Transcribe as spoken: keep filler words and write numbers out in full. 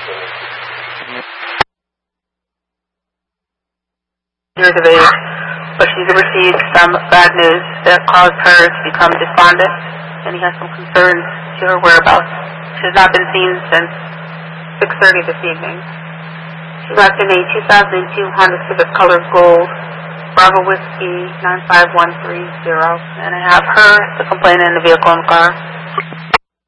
Years of age, but she's received some bad news that caused her to become despondent, and he has some concerns to her whereabouts. She has not been seen since six thirty this evening. She left in a two thousand two Honda Civic Color Gold, Bravo Whiskey nine five one three zero, and I have her, the complainant, in the vehicle and car.